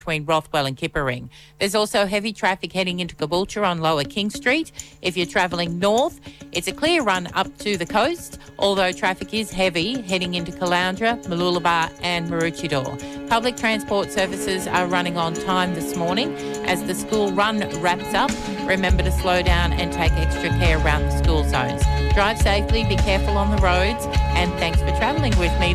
between Rothwell and Kippering. There's also heavy traffic heading into Caboolture on Lower King Street. If you're travelling north, it's a clear run up to the coast, although traffic is heavy heading into Caloundra, Mooloolaba and Maroochydore. Public transport services are running on time this morning. As the school run wraps up, remember to slow down and take extra care around the school zones. Drive safely, be careful on the roads, and thanks for travelling with me.